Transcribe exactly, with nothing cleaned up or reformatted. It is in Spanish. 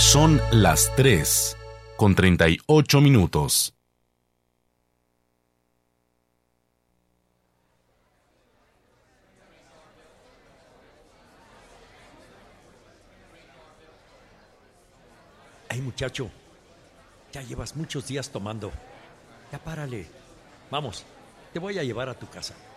Son las tres con treinta y ocho minutos. Hey, muchacho, ya llevas muchos días tomando. Ya párale. Vamos, te voy a llevar a tu casa.